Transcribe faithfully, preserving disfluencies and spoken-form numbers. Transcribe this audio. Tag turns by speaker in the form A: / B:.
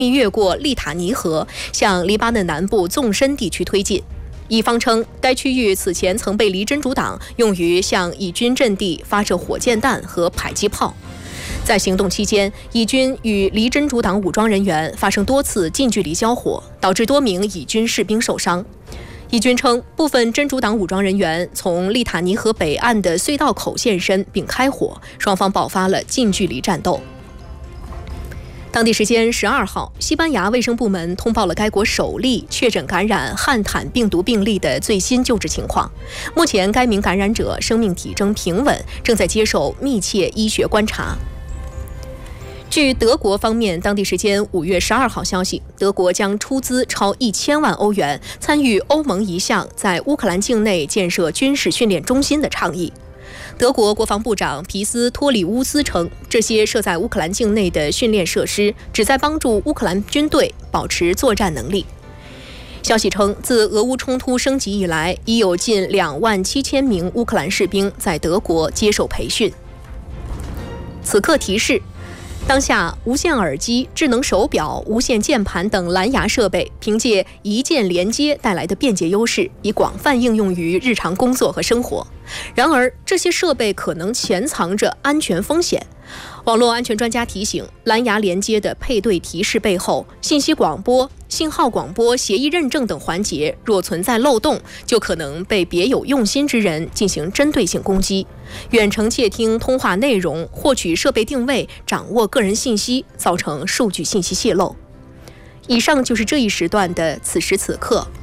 A: 越过利塔尼河，向黎巴嫩南部纵深地区推进。以方称，该区域此前曾被黎真主党用于向以军阵地发射火箭弹和迫击炮。在行动期间，以军与黎真主党武装人员发生多次近距离交火，导致多名以军士兵受伤。以军称，部分真主党武装人员从利塔尼河北岸的隧道口现身并开火，双方爆发了近距离战斗。当地时间十二号，西班牙卫生部门通报了该国首例确诊感染汉坦病毒病例的最新救治情况。目前，该名感染者生命体征平稳，正在接受密切医学观察。据德国方面当地时间五月十二号消息，德国将出资超一千万欧元参与欧盟一项在乌克兰境内建设军事训练中心的倡议。德国国防部长皮斯托里乌斯称，这些设在乌克兰境内的训练设施旨在帮助乌克兰军队保持作战能力。消息称，自俄乌冲突升级以来，已有近两万七千名乌克兰士兵在德国接受培训。此刻提示：当下，无线耳机、智能手表、无线键盘等蓝牙设备，凭借一键连接带来的便捷优势，已广泛应用于日常工作和生活。然而，这些设备可能潜藏着安全风险。网络安全专家提醒，蓝牙连接的配对提示背后，信息广播、信号广播、协议认证等环节若存在漏洞，就可能被别有用心之人进行针对性攻击，远程窃听通话内容，获取设备定位，掌握个人信息，造成数据信息泄露。以上就是这一时段的此时此刻。